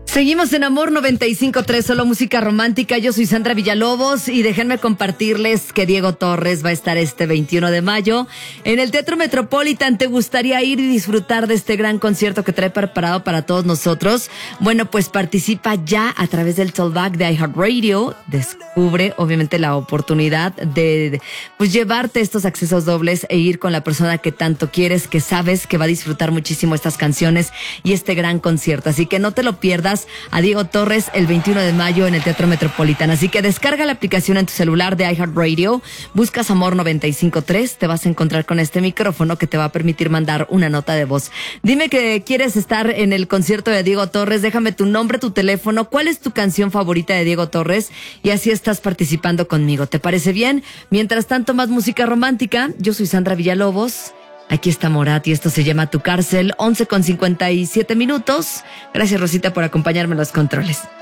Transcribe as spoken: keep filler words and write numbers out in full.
Seguimos en Amor noventa y cinco punto tres, solo música romántica. Yo soy Sandra Villalobos y déjenme compartirles que Diego Torres va a estar este veintiuno de mayo en el Teatro Metropolitan. ¿Te gustaría ir y disfrutar de este gran concierto que trae preparado para todos nosotros? Bueno, pues participa ya a través del Tollback de iHeartRadio. Descubre, obviamente, la oportunidad de, de pues llevarte estos accesos dobles e ir con la persona que tanto quieres, que sabes que va a disfrutar muchísimo estas canciones y este gran concierto. Así que no te lo pierdas a Diego Torres el veintiuno de mayo en el Teatro Metropolitan. Así que descarga la aplicación en tu celular de iHeartRadio, buscas Amor noventa y cinco punto tres, te vas a encontrar con este micrófono que te va a permitir mandar una nota de voz. Dime que quieres estar en el concierto de Diego Torres, déjame tu nombre, tu teléfono, cuál es tu canción favorita de Diego Torres y así estás participando conmigo. ¿Te parece bien? Mientras tanto, más música romántica. Yo soy Sandra Villalobos. Aquí está Morat y esto se llama Tu Cárcel, once con cincuenta y siete minutos. Gracias, Rosita, por acompañarme en los controles.